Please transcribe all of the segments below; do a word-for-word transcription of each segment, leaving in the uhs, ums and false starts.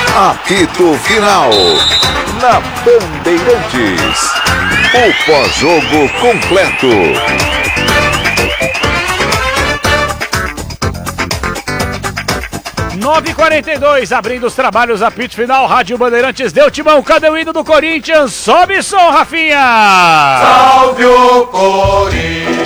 Apito Final. Na Bandeirantes. O pós-jogo completo. nove e quarenta e dois, abrindo os trabalhos, apito final, Rádio Bandeirantes, deu timão, cadê o hino do Corinthians? Sobe som, Rafinha! Salve o Corinthians,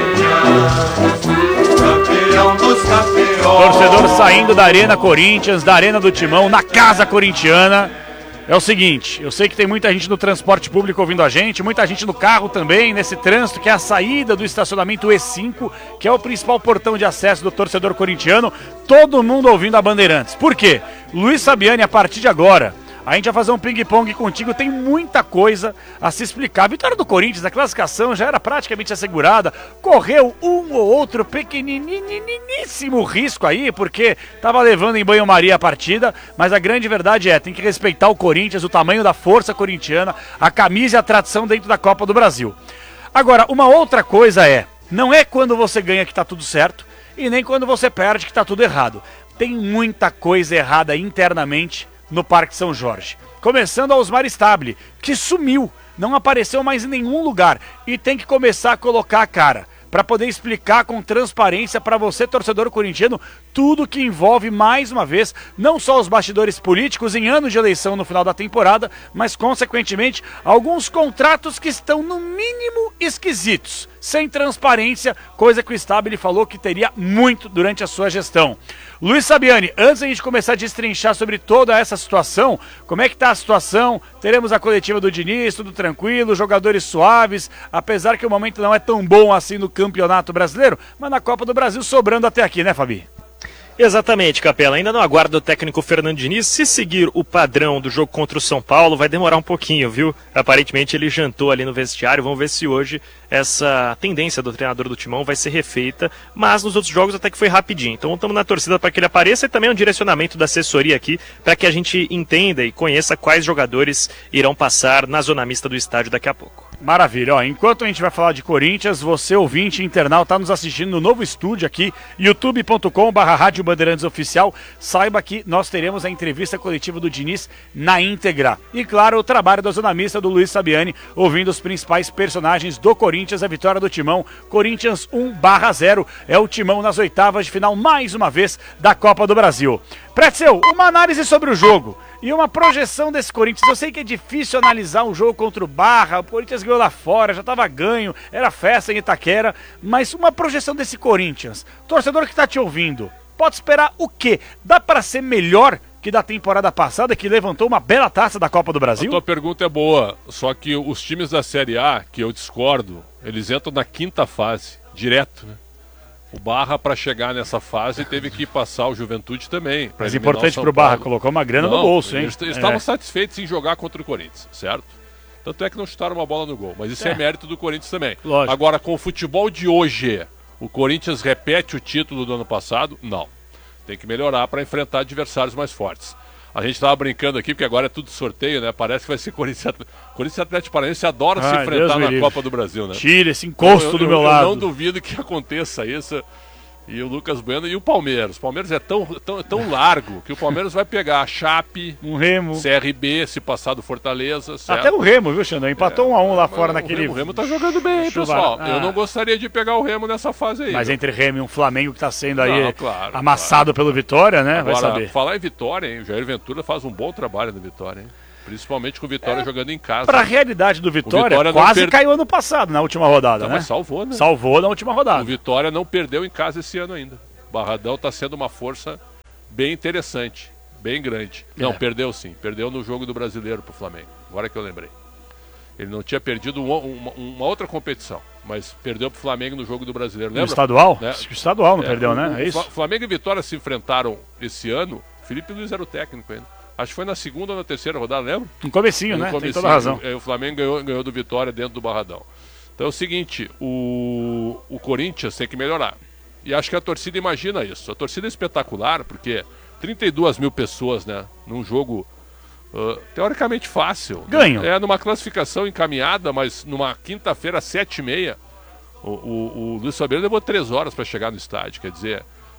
campeão dos campeões. Torcedor saindo da Arena Corinthians, da Arena do Timão, na casa corintiana. É o seguinte, eu sei que tem muita gente no transporte público ouvindo a gente, muita gente no carro também, nesse trânsito, que é a saída do estacionamento E cinco, que é o principal portão de acesso do torcedor corintiano, todo mundo ouvindo a Bandeirantes. Por quê? Luiz Sabiani, a partir de agora, a gente vai fazer um ping-pong contigo, tem muita coisa a se explicar. A vitória do Corinthians, a classificação já era praticamente assegurada, correu um ou outro pequeniníssimo risco aí, porque estava levando em banho-maria a partida, mas a grande verdade é, tem que respeitar o Corinthians, o tamanho da força corintiana, a camisa e a tradição dentro da Copa do Brasil. Agora, uma outra coisa é, não é quando você ganha que está tudo certo, e nem quando você perde que está tudo errado. Tem muita coisa errada internamente no Parque São Jorge. Começando a Osmar Stabile, que sumiu, não apareceu mais em nenhum lugar e tem que começar a colocar a cara para poder explicar com transparência para você, torcedor corintiano, tudo que envolve, mais uma vez, não só os bastidores políticos em anos de eleição no final da temporada, mas, consequentemente, alguns contratos que estão, no mínimo, esquisitos, sem transparência, coisa que o Stabile falou que teria muito durante a sua gestão. Luiz Sabiani, antes da gente começar a destrinchar sobre toda essa situação, como é que está a situação? Teremos a coletiva do Diniz, tudo tranquilo, jogadores suaves, apesar que o momento não é tão bom assim no Campeonato Brasileiro, mas na Copa do Brasil sobrando até aqui, né, Fabi? Exatamente, Capela. Ainda não aguarda o técnico Fernando Diniz. Se seguir o padrão do jogo contra o São Paulo, vai demorar um pouquinho, viu? Aparentemente ele jantou ali no vestiário. Vamos ver se hoje essa tendência do treinador do Timão vai ser refeita. Mas nos outros jogos até que foi rapidinho. Então estamos na torcida para que ele apareça e também um direcionamento da assessoria aqui para que a gente entenda e conheça quais jogadores irão passar na zona mista do estádio daqui a pouco. Maravilha, ó, enquanto a gente vai falar de Corinthians, você ouvinte internauta tá nos assistindo no novo estúdio aqui, youtube ponto com barra Rádio Bandeirantes Oficial, saiba que nós teremos a entrevista coletiva do Diniz na íntegra. E claro, o trabalho da zona mista do Luiz Sabiani, ouvindo os principais personagens do Corinthians, a vitória do Timão, Corinthians um a zero, é o Timão nas oitavas de final, mais uma vez, da Copa do Brasil. Pretzel, uma análise sobre o jogo e uma projeção desse Corinthians. Eu sei que é difícil analisar um jogo contra o Barra, o Corinthians ganhou lá fora, já estava ganho, era festa em Itaquera, mas uma projeção desse Corinthians. Torcedor que está te ouvindo, pode esperar o quê? Dá para ser melhor que da temporada passada, que levantou uma bela taça da Copa do Brasil? A tua pergunta é boa, só que os times da Série A, que eu discordo, eles entram na quinta fase, direto, né? O Barra, para chegar nessa fase, teve que passar o Juventude também. Mas importante para o Barra, colocou uma grana não, no bolso, hein? Eles estavam é. satisfeitos em jogar contra o Corinthians, certo? Tanto é que não chutaram uma bola no gol, mas isso é, é mérito do Corinthians também. Lógico. Agora, com o futebol de hoje, o Corinthians repete o título do ano passado? Não. Tem que melhorar para enfrentar adversários mais fortes. A gente estava brincando aqui, porque agora é tudo sorteio, né? Parece que vai ser Corinthians Atlético. Corinthians Atlético Paranaense adora Ai, se enfrentar na Deus Copa do Brasil, né? Tira esse encosto eu, eu, do meu eu, lado. Eu não duvido que aconteça isso. E o Lucas Bueno e o Palmeiras. O Palmeiras é tão, tão, tão largo que o Palmeiras vai pegar a Chape, um Remo, C R B, se passar do Fortaleza. Certo? Até o Remo, viu, Xandão? Empatou é, um a um lá fora o naquele... Remo, o Remo tá jogando bem, hein, pessoal. Ah. Eu não gostaria de pegar o Remo nessa fase aí. Mas viu? entre Remo e um Flamengo que tá sendo aí não, claro, amassado claro. pelo Vitória, né? Agora, vai saber. Falar em Vitória, hein? O Jair Ventura faz um bom trabalho no Vitória, hein? Principalmente com o Vitória é, jogando em casa. Pra realidade do Vitória, Vitória quase per... caiu ano passado, na última rodada, não, né? Mas salvou, né? Salvou na última rodada. O Vitória não perdeu em casa esse ano ainda. Barradão está sendo uma força bem interessante, bem grande. Não, é. perdeu sim, perdeu no jogo do Brasileiro pro Flamengo, agora que eu lembrei. Ele não tinha perdido uma, uma, uma outra competição, mas perdeu pro Flamengo no jogo do Brasileiro, lembra? No estadual? Né? Acho que o estadual não é, perdeu, o, né? O, é isso? Flamengo e Vitória se enfrentaram esse ano, Felipe Luiz era o técnico ainda. Acho que foi na segunda ou na terceira rodada, lembra? No comecinho, no né? Comecinho, tem toda a razão. O, o Flamengo ganhou, ganhou do Vitória dentro do Barradão. Então é o seguinte, o, o Corinthians tem que melhorar. E acho que a torcida imagina isso. A torcida é espetacular, porque trinta e duas mil pessoas, né? Num jogo uh, teoricamente fácil. Ganho. É numa classificação encaminhada, mas numa quinta-feira, às sete e meia, o, o, o Luiz Fabiano levou três horas para chegar no estádio. Quer dizer,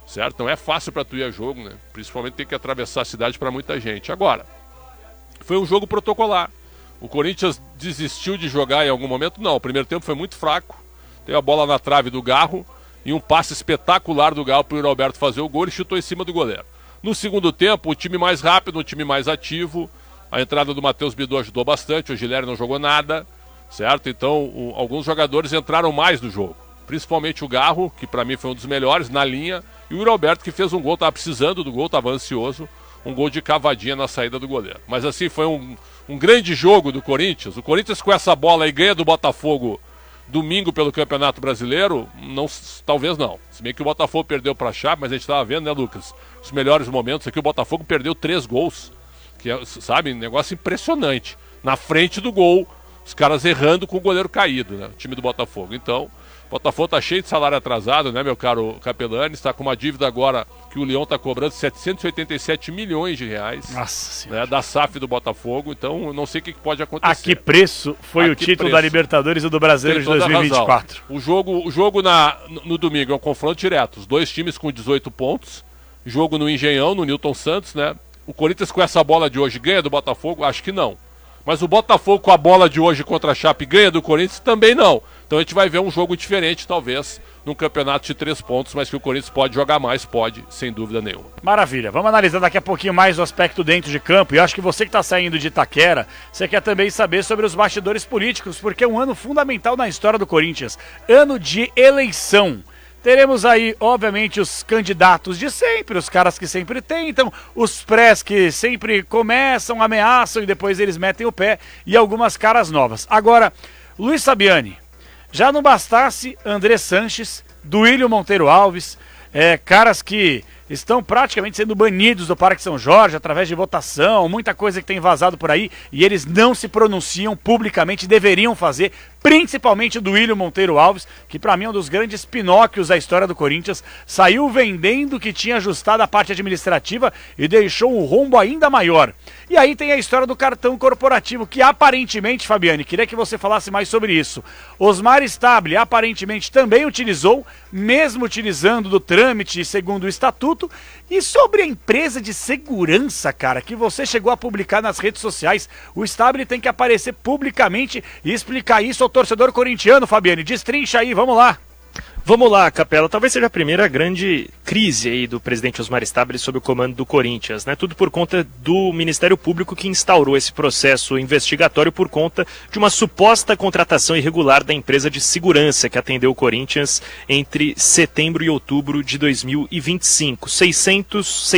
certo? Não é fácil para tu ir a jogo, né? Principalmente ter que atravessar a cidade para muita gente. Agora, foi um jogo protocolar. O Corinthians desistiu de jogar em algum momento? Não, o primeiro tempo foi muito fraco. Teve a bola na trave do Garro e um passe espetacular do Garro para o Alberto fazer o gol e chutou em cima do goleiro. No segundo tempo, o time mais rápido, o time mais ativo. A entrada do Matheus Bidu ajudou bastante, o Gileri não jogou nada, certo? Então, o, alguns jogadores entraram mais no jogo. Principalmente o Garro, que para mim foi um dos melhores na linha, e o Alberto, que fez um gol, estava precisando do gol, estava ansioso. Um gol de cavadinha na saída do goleiro. Mas assim, foi um, um grande jogo do Corinthians. O Corinthians com essa bola aí ganha do Botafogo domingo pelo Campeonato Brasileiro, não, talvez não. Se bem que o Botafogo perdeu para a Chape, mas a gente estava vendo, né, Lucas? Os melhores momentos aqui, o Botafogo perdeu três gols. Que é, sabe, um negócio impressionante. Na frente do gol, os caras errando com o goleiro caído, né? O time do Botafogo. Então, o Botafogo tá cheio de salário atrasado, né, meu caro Capelani? Está com uma dívida agora que o Leão está cobrando setecentos e oitenta e sete milhões de reais. Nossa, né, da S A F do Botafogo. Então, eu não sei o que pode acontecer. A que preço foi a o título preço? da Libertadores e do Brasileiro de dois mil e vinte e quatro? O jogo, o jogo na, no, no domingo é um confronto direto. Os dois times com dezoito pontos. Jogo no Engenhão, no Newton Santos, né? O Corinthians com essa bola de hoje ganha do Botafogo? Acho que não. Mas o Botafogo com a bola de hoje contra a Chape ganha do Corinthians? Também não. Então a gente vai ver um jogo diferente, talvez, num campeonato de três pontos, mas que o Corinthians pode jogar mais, pode, sem dúvida nenhuma. Maravilha. Vamos analisar daqui a pouquinho mais o aspecto dentro de campo. E eu acho que você que está saindo de Itaquera, você quer também saber sobre os bastidores políticos, porque é um ano fundamental na história do Corinthians. Ano de eleição. Teremos aí, obviamente, os candidatos de sempre, os caras que sempre tentam, os prés que sempre começam, ameaçam e depois eles metem o pé, e algumas caras novas. Agora, Luiz Fabiani, já não bastasse André Sanches, Duílio Monteiro Alves, é, caras que estão praticamente sendo banidos do Parque São Jorge através de votação, muita coisa que tem vazado por aí, e eles não se pronunciam publicamente, deveriam fazer, principalmente do Duílio Monteiro Alves, que para mim é um dos grandes Pinóquios da história do Corinthians, saiu vendendo que tinha ajustado a parte administrativa e deixou um rombo ainda maior. E aí tem a história do cartão corporativo, que aparentemente, Fabiane, queria que você falasse mais sobre isso. Osmar Stabile aparentemente também utilizou, mesmo utilizando do trâmite segundo o estatuto. E sobre a empresa de segurança, cara, que você chegou a publicar nas redes sociais, o Stabile tem que aparecer publicamente e explicar isso ao torcedor corintiano, Fabiane. Destrincha aí, vamos lá. Vamos lá, Capela. Talvez seja a primeira grande crise aí do presidente Osmar Stabile sob o comando do Corinthians, né? Tudo por conta do Ministério Público que instaurou esse processo investigatório por conta de uma suposta contratação irregular da empresa de segurança que atendeu o Corinthians entre setembro e outubro de dois mil e vinte e cinco. seiscentos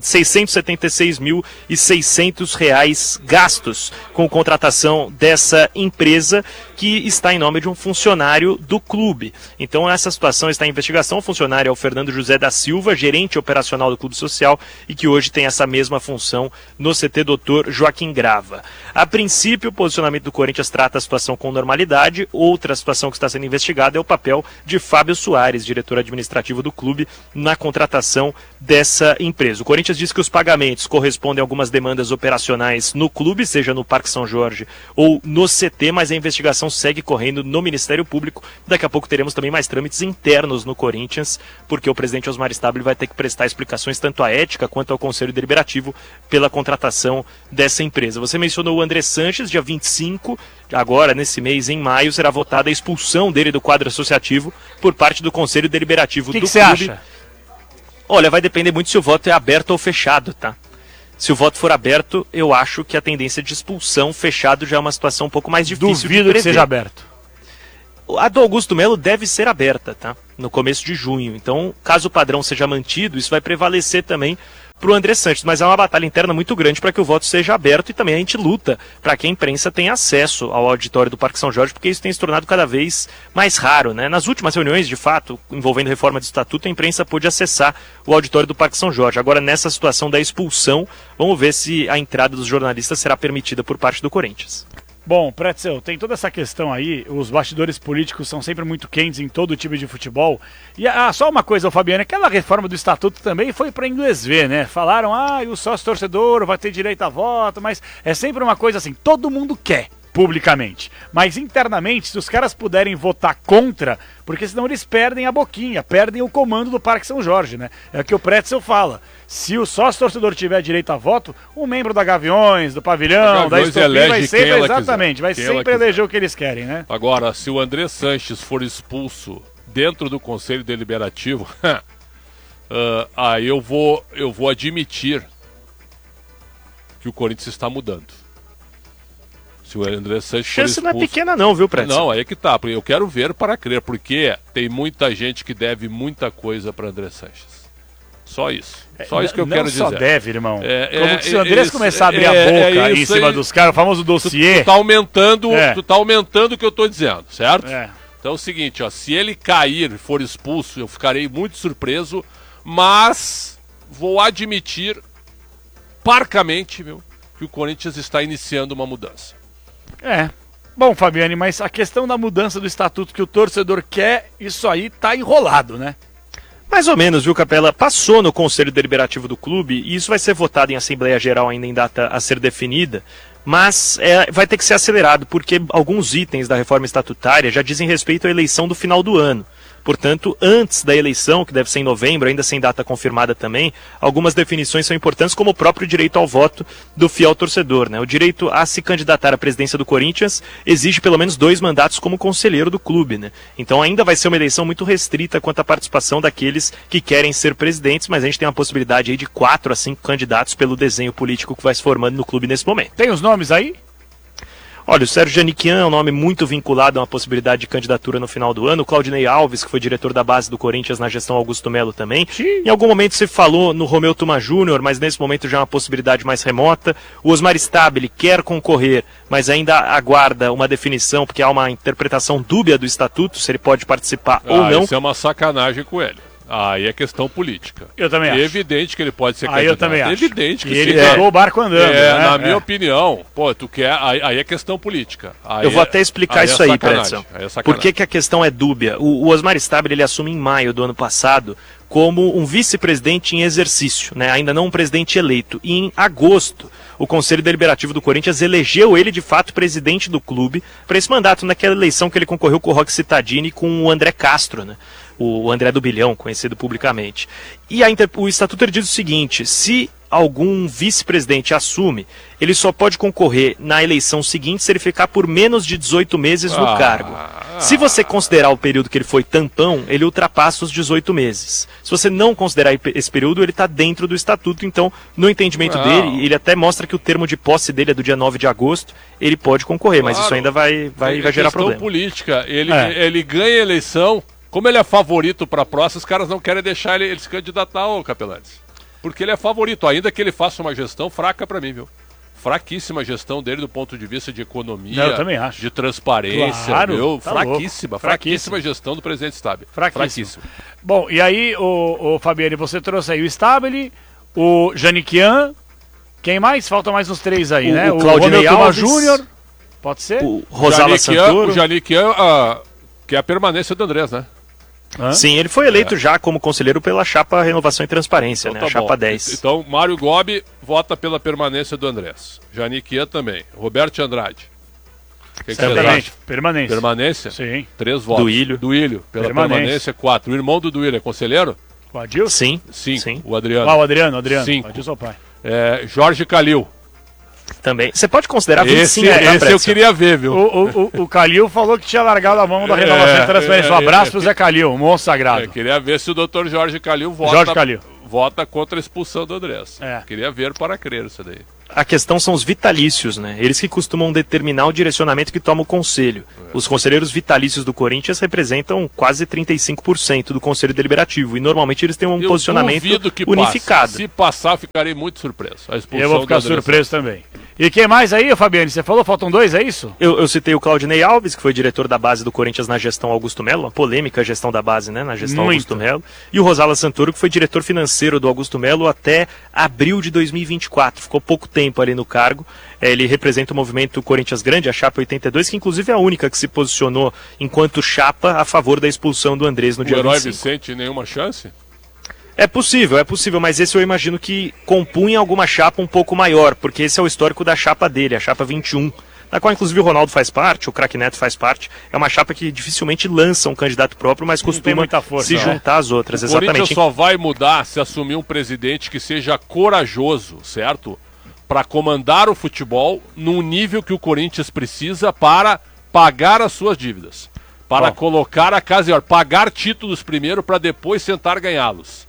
e setenta e seis mil e seiscentos reais gastos com contratação dessa empresa que está em nome de um funcionário do clube. Então essa situação está em investigação. O funcionário é o Fernando José da Silva, gerente operacional do Clube Social e que hoje tem essa mesma função no C T doutor Joaquim Grava. A princípio, o posicionamento do Corinthians trata a situação com normalidade. Outra situação que está sendo investigada é o papel de Fábio Soares, diretor administrativo do clube, na contratação dessa empresa. O Corinthians diz que os pagamentos correspondem a algumas demandas operacionais no clube, seja no Parque São Jorge ou no C T, mas a investigação segue correndo no Ministério Público. Daqui a pouco teremos também mais trâmites internos no Corinthians, porque o presidente Osmar Stabile vai ter que prestar explicações tanto à ética quanto ao Conselho Deliberativo pela contratação dessa empresa. Você mencionou o André Sanches, dia vinte e cinco, agora nesse mês, em maio, será votada a expulsão dele do quadro associativo por parte do Conselho Deliberativo que do que clube. Você acha? Olha, vai depender muito se o voto é aberto ou fechado, tá? Se o voto for aberto, eu acho que a tendência de expulsão fechado já é uma situação um pouco mais difícil. Duvido que seja aberto. A do Augusto Melo deve ser aberta, tá? No começo de junho. Então, caso o padrão seja mantido, isso vai prevalecer também para o André Sanches. Mas é uma batalha interna muito grande para que o voto seja aberto e também a gente luta para que a imprensa tenha acesso ao auditório do Parque São Jorge, porque isso tem se tornado cada vez mais raro, né? Nas últimas reuniões, de fato, envolvendo reforma de estatuto, a imprensa pôde acessar o auditório do Parque São Jorge. Agora, nessa situação da expulsão, vamos ver se a entrada dos jornalistas será permitida por parte do Corinthians. Bom, Pretzel, tem toda essa questão aí, os bastidores políticos são sempre muito quentes em todo tipo de futebol. E ah, só uma coisa, Fabiano, aquela reforma do estatuto também foi para inglês ver, né? Falaram, ah, o sócio torcedor vai ter direito a voto, mas é sempre uma coisa assim, todo mundo quer. publicamente. Mas internamente, se os caras puderem votar contra, porque senão eles perdem a boquinha, perdem o comando do Parque São Jorge, né? É o que o Pretzel fala. Se o sócio-torcedor tiver direito a voto, um membro da Gaviões, do Pavilhão, da Estopim, vai sempre, exatamente, vai sempre eleger o que eles querem, né? Agora, se o André Sanches for expulso dentro do Conselho Deliberativo, uh, aí eu vou, eu vou admitir que o Corinthians está mudando. Se o André Sanches for chance expulso... não é pequena não, viu, Pretzel? Não, aí é que tá. Eu quero ver para crer, porque tem muita gente que deve muita coisa para André Sanches. Só isso. Só isso que eu não quero dizer. Não só deve, irmão. É, Como é, que se o Andrés é, começar a abrir é, a boca é em cima aí, dos caras, o famoso dossiê... Tu, tu tá aumentando, é. tu tá aumentando o que eu tô dizendo, certo? É. Então é o seguinte, ó, se ele cair e for expulso, eu ficarei muito surpreso, mas vou admitir parcamente, meu, que o Corinthians está iniciando uma mudança. É. Bom, Fabiane, mas a questão da mudança do estatuto que o torcedor quer, isso aí tá enrolado, né? Mais ou menos, viu, Capela? Passou no Conselho Deliberativo do clube e isso vai ser votado em Assembleia Geral ainda em data a ser definida, mas é, vai ter que ser acelerado, porque alguns itens da reforma estatutária já dizem respeito à eleição do final do ano. Portanto, antes da eleição, que deve ser em novembro, ainda sem data confirmada também, algumas definições são importantes, como o próprio direito ao voto do fiel torcedor, né? O direito a se candidatar à presidência do Corinthians exige pelo menos dois mandatos como conselheiro do clube, né? Então ainda vai ser uma eleição muito restrita quanto à participação daqueles que querem ser presidentes, mas a gente tem uma possibilidade aí de quatro a cinco candidatos pelo desenho político que vai se formando no clube nesse momento. Tem os nomes aí? Olha, o Sérgio Janiquian é um nome muito vinculado a uma possibilidade de candidatura no final do ano. O Claudinei Alves, que foi diretor da base do Corinthians na gestão Augusto Melo também. Sim. Em algum momento se falou no Romeu Tuma Júnior, mas nesse momento já é uma possibilidade mais remota. O Osmar Stabile quer concorrer, mas ainda aguarda uma definição, porque há uma interpretação dúbia do estatuto, se ele pode participar ah, ou não. Isso é uma sacanagem com ele. Aí é questão política. Eu também é acho. evidente que ele pode ser aí candidato. Eu também é acho. evidente que e ele sim. pegou é. o barco andando. É, né? na é. minha opinião, pô, tu quer. Aí, aí é questão política. Aí Eu vou é, até explicar aí isso é aí, Pretzel. Aí é Por que, que a questão é dúbia? O, o Osmar Stabile, ele assume em maio do ano passado como um vice-presidente em exercício, né? Ainda não um presidente eleito. E em agosto, o Conselho Deliberativo do Corinthians elegeu ele de fato presidente do clube para esse mandato, naquela eleição que ele concorreu com o Roque Cittadini e com o André Castro, né? O André do Bilhão, conhecido publicamente. E a, o estatuto ele diz o seguinte: se algum vice-presidente assume, ele só pode concorrer na eleição seguinte se ele ficar por menos de dezoito meses no ah, cargo. Se você considerar o período que ele foi tampão, ele ultrapassa os dezoito meses. Se você não considerar esse período, ele está dentro do estatuto. Então, no entendimento não. dele, ele até mostra que o termo de posse dele é do dia nove de agosto, ele pode concorrer, claro, mas isso ainda vai, vai, é vai gerar questão problema. política. Ele, É. ele ganha a eleição, como ele é favorito para a próxima, os caras não querem deixar ele, ele se candidatar, ô Capelanes. Porque ele é favorito, ainda que ele faça uma gestão fraca para mim, viu? Fraquíssima a gestão dele do ponto de vista de economia, Não, eu também acho. de transparência, Claro, meu, tá fraquíssima, louco. fraquíssima gestão do presidente Stabile. Fraquíssimo. Bom, e aí, o, o Fabiane, você trouxe aí o Stabile, o Janiquian, quem mais? Faltam mais uns três aí, O- né? o Claudinei Romeu Tuma Alves. Júnior, pode ser? O Rosala Santoro. O Janiquian, ah, que é a permanência do Andrés, né? Hã? Sim, ele foi eleito é. já como conselheiro pela chapa Renovação e Transparência, Então, né? tá a chapa bom. dez. Então, Mário Gobi vota pela permanência do Andrés. Janiquian também. Roberto Andrade. Que que Permanente. Permanência. Permanência? Sim. Três votos. Duílio. Duílio. Pela Permanência. permanência, quatro. O irmão do Duílio é conselheiro? O Adilson? Sim. Cinco. Sim. O Adriano. Ah, o Adriano, o Adriano. Cinco. O Adilson é o pai. É, Jorge Calil. Também. Você pode considerar vinte e Esse, cinco, né, esse eu Pretzel? queria ver, viu? O, o, o, o Calil falou que tinha largado a mão da renovação É, e transferência. Um é, abraço é, pro Zé Calil, um monstro sagrado. Eu queria ver se o doutor Jorge Calil vota, Jorge Calil. vota contra a expulsão do Andrés. É. Queria ver para crer isso daí. A questão são os vitalícios, né? Eles que costumam determinar o direcionamento que toma o conselho. Os conselheiros vitalícios do Corinthians representam quase trinta e cinco por cento do conselho deliberativo e normalmente eles têm um Eu posicionamento duvido que unificado. Passe. Se passar, ficarei muito surpreso. A expulsão Eu vou ficar do Andrés. surpreso também. E quem mais aí, Fabiane? Você falou, faltam dois, é isso? Eu, eu citei o Claudinei Alves, que foi diretor da base do Corinthians na gestão Augusto Melo, uma polêmica gestão da base, né, na gestão Muito. Augusto Melo. E o Rosala Santoro, que foi diretor financeiro do Augusto Melo até abril de dois mil e vinte e quatro. Ficou pouco tempo ali no cargo. É, ele representa o movimento Corinthians Grande, a chapa oitenta e dois, que inclusive é a única que se posicionou enquanto chapa a favor da expulsão do Andrés no O dia herói vinte e cinco. Vicente, nenhuma chance? É possível, é possível, mas esse eu imagino que compunha alguma chapa um pouco maior, porque esse é o histórico da chapa dele, a chapa vinte e um. na qual inclusive o Ronaldo faz parte, o Craque Neto faz parte. É uma chapa que dificilmente lança um candidato próprio, mas costuma muita força, se né? juntar às outras. O Exatamente. Corinthians só vai mudar se assumir um presidente que seja corajoso, certo? Para comandar o futebol num nível que o Corinthians precisa para pagar as suas dívidas. Para Bom. colocar a casa em ordem, pagar títulos primeiro para depois tentar ganhá-los.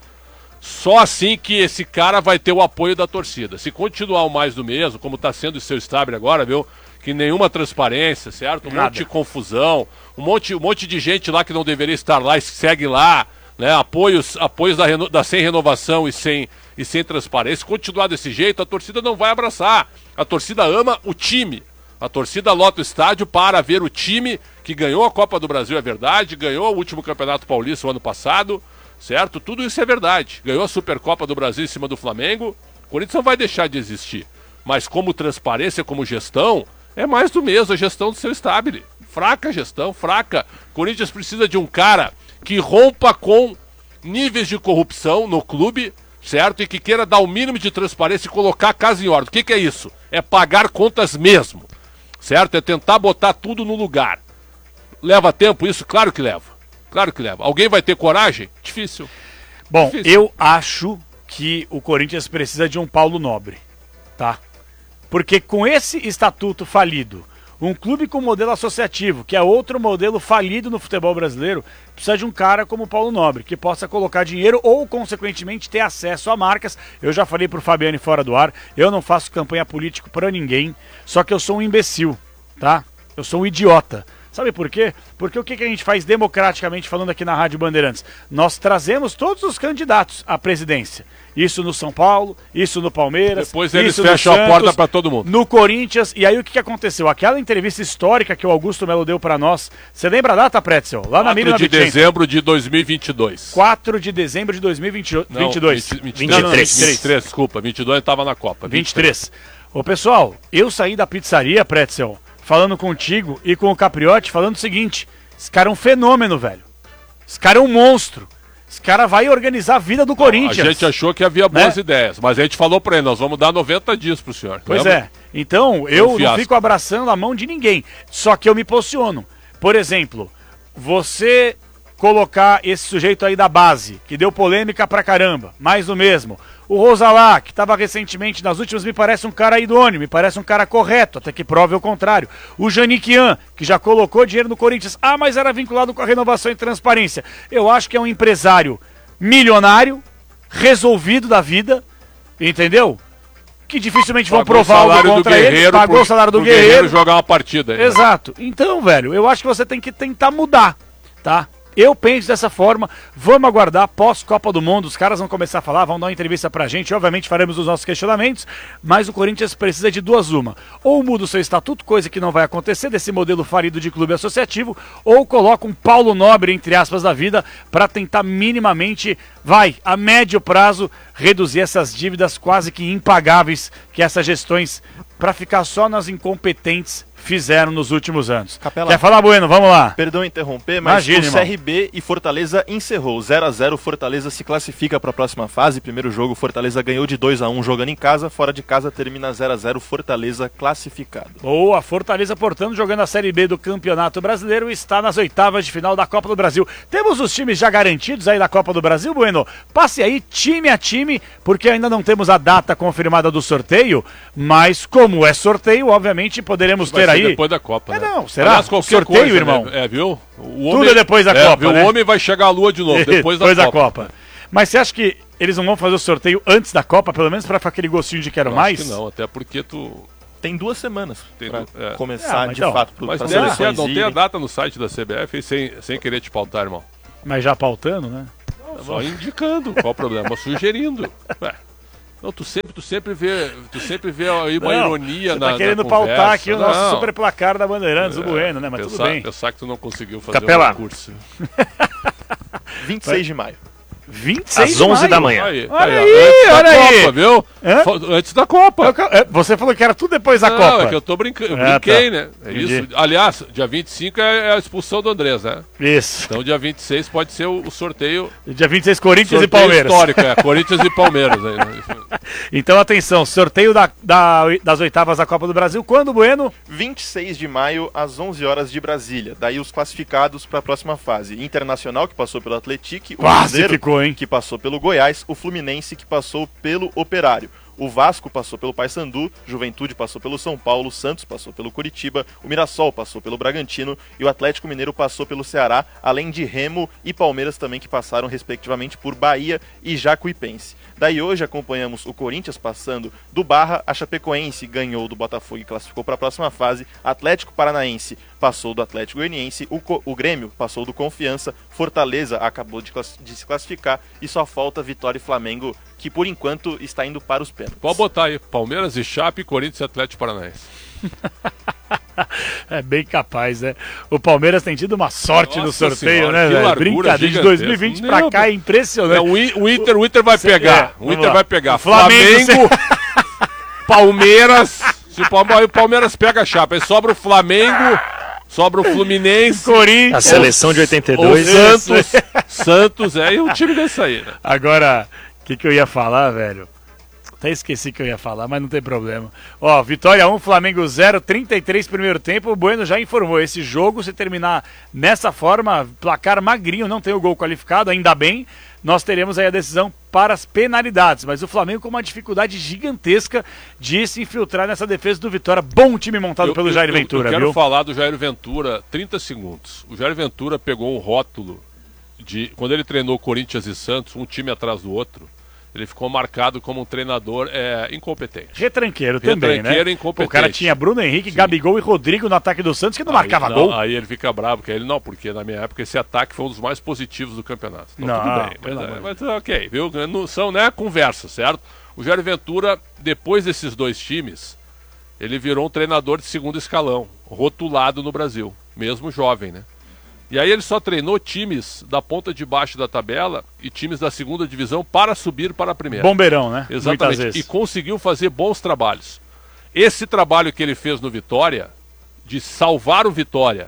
Só assim que esse cara vai ter o apoio da torcida. Se continuar o mais do mesmo, como está sendo o seu estábulo agora, viu? Que nenhuma transparência, certo? Um Nada. monte de confusão, um monte, um monte de gente lá que não deveria estar lá e segue lá, né? Apoios, apoios da, reno, da sem renovação e sem, e sem transparência. Se continuar desse jeito, a torcida não vai abraçar. A torcida ama o time. A torcida lota o estádio para ver o time que ganhou a Copa do Brasil, é verdade, ganhou o último Campeonato Paulista o ano passado, certo? Tudo isso é verdade. Ganhou a Supercopa do Brasil em cima do Flamengo. O Corinthians não vai deixar de existir. Mas como transparência, como gestão, é mais do mesmo a gestão do seu estábulo. Fraca gestão, fraca. O Corinthians precisa de um cara que rompa com níveis de corrupção no clube, certo? E que queira dar o mínimo de transparência e colocar a casa em ordem. O que, que é isso? É pagar contas mesmo, certo? É tentar botar tudo no lugar. Leva tempo isso? Claro que leva. Claro que leva. Alguém vai ter coragem? Difícil. Bom, Difícil. eu acho que o Corinthians precisa de um Paulo Nobre, tá? Porque com esse estatuto falido, um clube com modelo associativo, que é outro modelo falido no futebol brasileiro, precisa de um cara como o Paulo Nobre, que possa colocar dinheiro ou, consequentemente, ter acesso a marcas. Eu já falei pro Fabiane fora do ar, eu não faço campanha política pra ninguém, só que eu sou um imbecil, tá? Eu sou um idiota. Sabe por quê? Porque o que a gente faz democraticamente falando aqui na Rádio Bandeirantes? Nós trazemos todos os candidatos à presidência. Isso no São Paulo, isso no Palmeiras, Depois eles isso no fecham a Santos, porta para todo mundo. no Corinthians. E aí o que, que aconteceu? Aquela entrevista histórica que o Augusto Melo deu para nós. Você lembra a data, Pretzel? Lá na Miriam quatro de dezembro de dois mil e vinte e dois. quatro de dezembro de dois mil e vinte e dois. Não, vinte, vinte, Não, não, vinte e três. vinte e três. vinte e três, desculpa. vinte e dois estava na Copa. vinte e três. Ô pessoal, eu saí da pizzaria, Pretzel, falando contigo e com o Capriotti, falando o seguinte: esse cara é um fenômeno, velho. Esse cara é um monstro. Esse cara vai organizar a vida do Corinthians. A gente achou que havia boas né? ideias, mas a gente falou pra ele, nós vamos dar noventa dias pro senhor. Pois lembra? é. Então, eu um não fiasco. fico abraçando a mão de ninguém. Só que eu me posiciono. Por exemplo, você colocar esse sujeito aí da base, que deu polêmica pra caramba, mais do mesmo. O Rosalá, que estava recentemente nas últimas, me parece um cara idôneo, me parece um cara correto, até que prove o contrário. O Janiquian, que já colocou dinheiro no Corinthians, ah, mas era vinculado com a renovação e transparência. Eu acho que é um empresário milionário, resolvido da vida, entendeu? Que dificilmente vão Pagou provar o algo salário do contra ele, Guerreiro pagou pro- o salário do pro Guerreiro. jogar uma partida. né? Exato. Então, velho, eu acho que você tem que tentar mudar, tá? Eu penso dessa forma, vamos aguardar pós-Copa do Mundo, os caras vão começar a falar, vão dar uma entrevista pra gente, obviamente faremos os nossos questionamentos, mas o Corinthians precisa de duas uma. Ou muda o seu estatuto, coisa que não vai acontecer, desse modelo falido de clube associativo, ou coloca um Paulo Nobre, entre aspas, da vida, pra tentar minimamente, vai, a médio prazo, reduzir essas dívidas quase que impagáveis que essas gestões, pra ficar só nas incompetentes, fizeram nos últimos anos. Capela. Quer falar, Bueno? Vamos lá. Perdão interromper, mas Imagina, o irmão. C R B e Fortaleza encerrou. zero a zero, Fortaleza se classifica para a próxima fase. Primeiro jogo, Fortaleza ganhou de dois a um jogando em casa. Fora de casa, termina zero a zero, Fortaleza classificado. Boa, Fortaleza, portanto, jogando a Série B do Campeonato Brasileiro, está nas oitavas de final da Copa do Brasil. Temos os times já garantidos aí da Copa do Brasil, Bueno? Passe aí time a time, porque ainda não temos a data confirmada do sorteio, mas como é sorteio, obviamente poderemos Vai ter ser aí... depois da Copa, É, né? não, será? Aliás, qualquer Sorteio, coisa, irmão? né? É, viu? O Tudo é depois da é, Copa, viu? né? O homem vai chegar à lua de novo, depois da Depois da Copa. Copa. Mas você acha que eles não vão fazer o sorteio antes da Copa, pelo menos para ficar aquele gostinho de quero Eu mais? acho que não, até porque tu... Tem duas semanas Tem para du- é. começar Ah, mas de então, fato para Mas as não, tem, seleções não tem a irem. data no site da C B F, sem, sem querer te pautar, irmão. Mas já pautando, né? Só indicando, qual o problema? Sugerindo. Ué. Não, tu sempre, tu sempre vê, tu sempre vê aí uma Não, ironia você na tá querendo na pautar conversa. aqui o nosso Não. super placar da Bandeirantes, o Bueno, né? Mas pensar, tudo bem. Pensar que tu não conseguiu fazer Capela. um curso. vinte e seis de maio. vinte e seis Às onze de maio. da manhã. Aí, Olha aí, ó, aí, antes olha da aí. Copa, viu? Hã? Fa- Antes da Copa. É, Você falou que era tudo depois da Não, Copa. é que eu tô brincando, eu Ah, brinquei, tá. né? É Entendi. isso. Aliás, dia vinte e cinco é a expulsão do Andrés, né? Isso. Então dia vinte e seis pode ser o, o sorteio, Dia vinte e seis, Corinthians sorteio e Palmeiras. histórico, é. Corinthians e Palmeiras. Aí, né? Então, atenção, sorteio da, da- das oitavas da Copa do Brasil. Quando, Bueno? vinte e seis de maio, às onze horas de Brasília. Daí os classificados para a próxima fase. Internacional, que passou pelo Atlético. O Quase Cruzeiro, ficou, hein? que passou pelo Goiás. O Fluminense, que passou pelo Operário. O Vasco passou pelo Paysandu, Juventude passou pelo São Paulo, Santos passou pelo Curitiba, o Mirassol passou pelo Bragantino e o Atlético Mineiro passou pelo Ceará, além de Remo e Palmeiras também, que passaram respectivamente por Bahia e Jacuipense. Daí hoje acompanhamos o Corinthians passando do Barra, a Chapecoense ganhou do Botafogo e classificou para a próxima fase, Atlético Paranaense passou do Atlético Goianiense, o, Co- o Grêmio passou do Confiança, Fortaleza acabou de, class- de se classificar e só falta Vitória e Flamengo, que por enquanto está indo para os pênaltis. Pode botar aí, Palmeiras e Chape, Corinthians e Atlético Paranaense. É bem capaz, né? O Palmeiras tem tido uma sorte no Nossa sorteio, senhora, né, que velho? largura Brincadeira, de gigantesca. dois mil e vinte pra Meu cá é Deus. impressionante. É, o, I- o Inter, o Inter vai Cê- pegar. é, o vamos Inter lá. vai pegar. O Flamengo, Flamengo, Palmeiras. Se o Palme- o Palmeiras pega a Chape, aí sobra o Flamengo, sobra o Fluminense, A Corinthians. seleção de oitenta e o dois. Santos. Santos, é, e um time desse aí, né? Agora, o que, que eu ia falar, velho? Até esqueci que eu ia falar, mas não tem problema. Ó, Vitória um, Flamengo zero, trinta e três primeiro tempo. O Bueno já informou, esse jogo, se terminar nessa forma, placar magrinho, não tem o gol qualificado, ainda bem, nós teremos aí a decisão para as penalidades. Mas o Flamengo com uma dificuldade gigantesca de se infiltrar nessa defesa do Vitória. Bom time montado Eu- pelo eu- Jair eu- Ventura, eu quero viu? falar do Jair Ventura, trinta segundos. O Jair Ventura pegou um rótulo de... Quando ele treinou Corinthians e Santos, um time atrás do outro, ele ficou marcado como um treinador é, incompetente. Retranqueiro também, Retranqueiro né? e incompetente. O cara tinha Bruno Henrique, Gabigol e Rodrigo no ataque do Santos, que não marcava aí, não, gol. Aí ele fica bravo, porque ele não, porque na minha época esse ataque foi um dos mais positivos do campeonato. Então, Não, tudo bem, pelo mas, amor é, de mas ok, viu? Não são, né, conversa, certo? O Jair Ventura, depois desses dois times, ele virou um treinador de segundo escalão, rotulado no Brasil, mesmo jovem, né? E aí ele só treinou times da ponta de baixo da tabela e times da segunda divisão para subir para a primeira. Bombeirão, né? Muitas Exatamente. vezes. E conseguiu fazer bons trabalhos. Esse trabalho que ele fez no Vitória, de salvar o Vitória,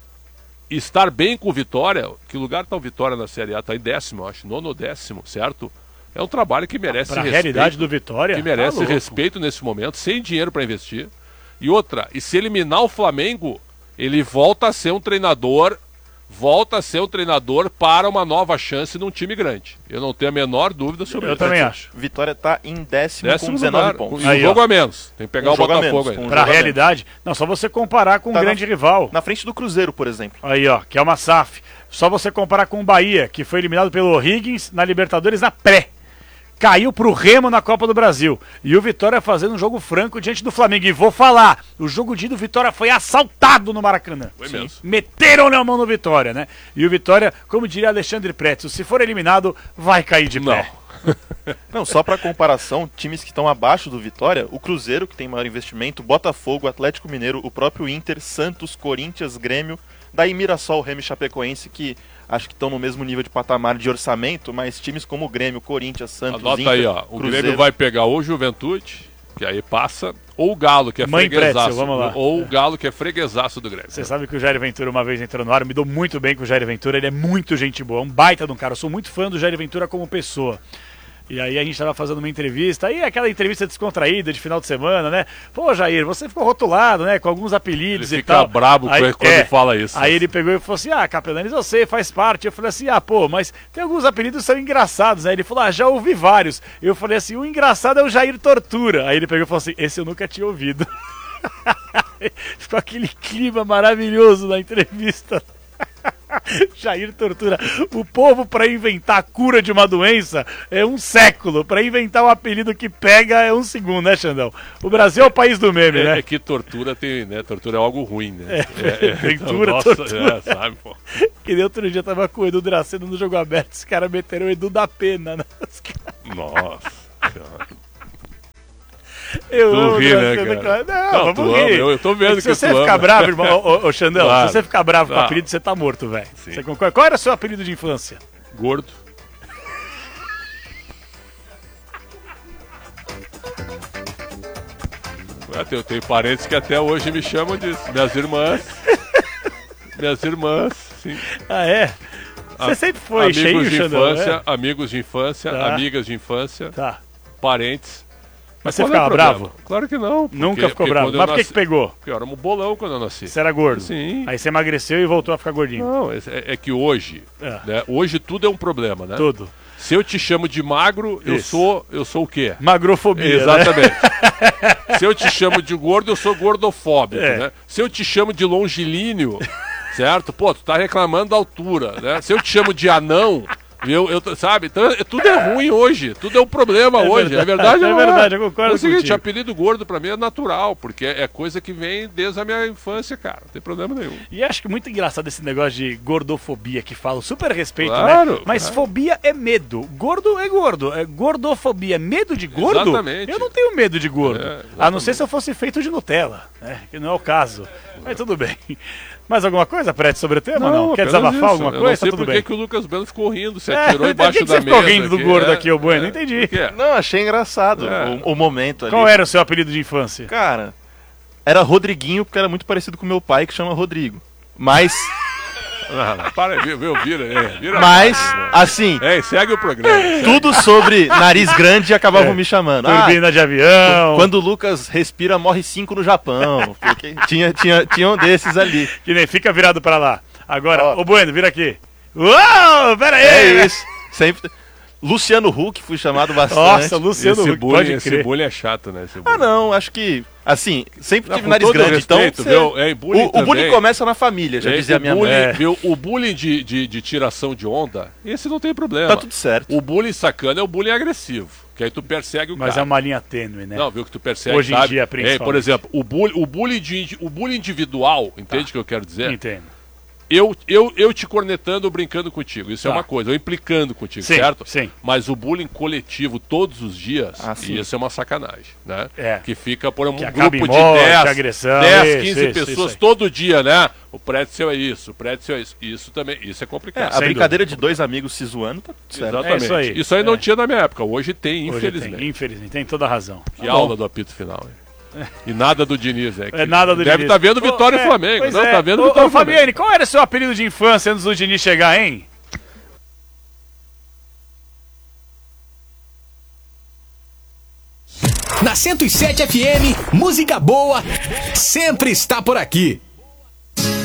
e estar bem com o Vitória, que lugar está o Vitória na Série A? Está em décimo, eu acho, nono ou décimo, certo? É um trabalho que merece Pra respeito. realidade do Vitória, Que merece tá louco. respeito nesse momento, sem dinheiro para investir. E outra, e se eliminar o Flamengo, ele volta a ser um treinador... volta a ser um treinador para uma nova chance num time grande. Eu não tenho a menor dúvida sobre Eu isso. também acho. Vitória está em décimo, Décimo com dezenove lugar, pontos. E um Aí, jogo ó. a menos. Tem que pegar Um o jogo a Botafogo menos, ainda. com um Pra jogo a menos. realidade, não, só você comparar com um Tá na- grande rival. Na frente do Cruzeiro, por exemplo. Aí, ó, que é uma S A F. Só você comparar com o Bahia, que foi eliminado pelo O'Higgins na Libertadores na pré. Caiu pro Remo na Copa do Brasil. E o Vitória fazendo um jogo franco diante do Flamengo. E vou falar, o jogo de ida do Vitória foi assaltado no Maracanã. Foi mesmo. Meteram a mão no Vitória, né? E o Vitória, como diria Alexandre Pretzel, se for eliminado, vai cair de pé. Não, só para comparação, times que estão abaixo do Vitória, o Cruzeiro, que tem maior investimento, Botafogo, Atlético Mineiro, o próprio Inter, Santos, Corinthians, Grêmio, daí Mirassol, Remo e Chapecoense, que acho que estão no mesmo nível de patamar de orçamento, mas times como o Grêmio, Corinthians, Santos, Anota Inter, aí, ó. O Cruzeiro... Grêmio vai pegar ou o Juventude, que aí passa, ou o Galo, que é Mãe freguesaço. Pretzel, vamos lá. Ou o Galo, que é freguesaço do Grêmio. Você sabe que o Jair Ventura uma vez entrou no ar, me dou muito bem com o Jair Ventura, ele é muito gente boa, um baita de um cara. Eu sou muito fã do Jair Ventura como pessoa. E aí a gente tava fazendo uma entrevista, aí aquela entrevista descontraída de final de semana, né? Pô, Jair, você ficou rotulado, né? Com alguns apelidos Ele e fica tal. brabo Aí- quando ele fala isso. Aí ele pegou e falou assim, ah, Capelanes, eu sei, faz parte. Eu falei assim, ah, pô, mas tem alguns apelidos que são engraçados, né? Ele falou, ah, já ouvi vários. Eu falei assim, o engraçado é o Jair Tortura. Aí ele pegou e falou assim, esse eu nunca tinha ouvido. Ficou aquele clima maravilhoso na entrevista. Jair Tortura. O povo, para inventar a cura de uma doença, é um século. Para inventar um apelido que pega, é um segundo, né, Xandão? O Brasil é o país do meme, É, né? é que tortura tem, né? Tortura é algo ruim, né? É, Ventura, nossa, tortura. é, sabe, pô. Que nem outro dia tava com o Edu Dracena no jogo aberto, os caras meteram o Edu da pena. Né? Nossa. Cara. Eu Tu amo o ri, né, Dracena, cara? Não, Não, vamos tu ama, rir. eu- eu tô vendo É que se tu você ficar ama. bravo, irmão, ô, ô, ô, Xandão, Claro. se você ficar bravo com o Ah. apelido, você tá morto, velho. Sim. Você concorda? Qual era o seu apelido de infância? Gordo. Eu tenho, tenho parentes que até hoje me chamam disso. Minhas irmãs. Minhas irmãs, sim. Ah, é? Você A- sempre foi amigos cheio, de Xandão, infância, é? amigos de infância, Tá. amigas de infância, Tá. parentes. Mas você qual é o ficava problema? bravo? Claro que não. porque- Nunca ficou porque bravo. quando eu Mas por que nasci- que pegou? Porque eu era um bolão quando eu nasci. Você era gordo? Sim. Aí você emagreceu e voltou a ficar gordinho. Não, é, é que hoje, É. né, hoje tudo é um problema, né? Tudo. Se eu te chamo de magro, eu Isso. sou, eu sou o quê? Magrofobia, né? Exatamente. Se eu te chamo de gordo, eu sou gordofóbico, É. né? Se eu te chamo de longilíneo, certo? Pô, tu tá reclamando da altura, né? Se eu te chamo de anão, eu, eu sabe? Então, é- tudo é ruim hoje, tudo é um problema É hoje. verdade, é verdade, é ou não verdade, eu concordo É o seguinte, contigo. apelido gordo pra mim é natural, porque é coisa que vem desde a minha infância, cara. Não tem problema nenhum. E acho que muito engraçado esse negócio de gordofobia que fala. Super respeito, Claro, né? Mas claro. fobia é medo. Gordo é gordo. É gordofobia. Medo de gordo? Exatamente. Eu não tenho medo de gordo. É, a não ser se eu fosse feito de Nutella, né? Que não é o caso. Mas tudo bem. Mais alguma coisa, Prete, sobre o tema? Não. Quer apenas desabafar isso. alguma Eu coisa? não sei Tá por tudo que bem. que o Lucas Bueno ficou rindo, se É, atirou por embaixo que que da você ficou mesa. rindo do gordo aqui, ô Bueno? Não É, entendi. por quê? Não, achei engraçado É. o, o momento ali. Qual era o seu apelido de infância? Cara, era Rodriguinho, porque era muito parecido com meu pai, que chama Rodrigo. Mas, Ah, não, para, viu, viu, vira, é, vira. mas, assim, É, segue o programa. segue. tudo sobre nariz grande acabavam me chamando. Ah, Turbina de avião. quando o Lucas respira, morre cinco no Japão. Porque tinha, tinha, tinha um desses ali. Que nem fica virado pra lá. Agora, Ó. ô Bueno, vira aqui. Uou, pera aí. É isso. Sempre. Luciano Huck, fui chamado bastante. Nossa, Luciano Esse Huck, bullying, pode esse crer. bullying é chato, né? Esse Ah, bullying. não, acho que. Assim, sempre Não, tive com nariz todo grande, respeito, então. viu? É, bullying o, o bullying também. começa na família, já É, dizia o minha bullying, mãe. É. viu? O bullying de, de, de tiração de onda, esse não tem problema. Tá tudo certo. O bullying sacana é o bullying agressivo, que aí tu persegue o Mas é cara. uma linha tênue, né? Não, viu que tu persegue, Hoje em sabe? dia, É, principalmente. por exemplo, o bullying, o bullying, de, o bullying individual, entende o que eu quero dizer? Entendo. Eu, eu, eu te cornetando ou brincando contigo, isso é Tá. uma coisa, eu implicando contigo, Sim, certo? sim. Mas o bullying coletivo todos os dias, Ah, sim. isso é uma sacanagem, né? É. Que fica por um Que acaba grupo em morte, de dez, agressão, dez, isso, quinze isso, pessoas isso aí. todo dia, né? O prédio seu é isso, o prédio seu é isso. Isso também, isso é É, complicado. a Sem brincadeira de dois amigos se zoando, tá tudo certo. Exatamente. É isso aí. Isso aí não É. tinha na minha época, hoje tem, Hoje infelizmente. tem, infelizmente, tem toda a razão. Que aula do apito final, hein? E nada do Diniz, né? É nada do Deve Diniz. estar vendo Vitória Ô, e é, Flamengo. pois Não, é. tá vendo Ô, Vitória ô, e Flamengo. Fabiane, qual era o seu apelido de infância antes do Diniz chegar, hein? Na cento e sete F M, música boa sempre está por aqui.